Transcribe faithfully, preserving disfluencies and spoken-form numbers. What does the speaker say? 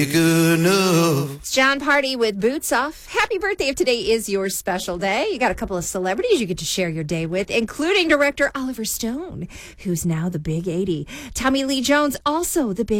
Good enough. It's John Party with Boots Off. Happy birthday if today is your special day. You got a couple of celebrities you get to share your day with, including director Oliver Stone, who's now the Big eighty. Tommy Lee Jones, also the Big